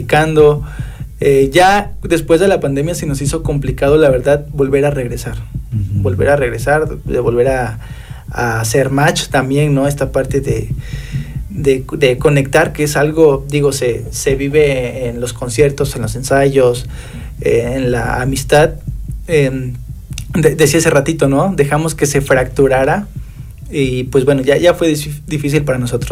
platicando. Ya después de la pandemia se nos hizo complicado, la verdad, volver a regresar, de volver a hacer match también, ¿no? Esta parte de conectar, que es algo, digo, se vive en los conciertos, en los ensayos, en la amistad. Decía hace ratito, ¿no? Dejamos que se fracturara y pues bueno, ya fue difícil para nosotros.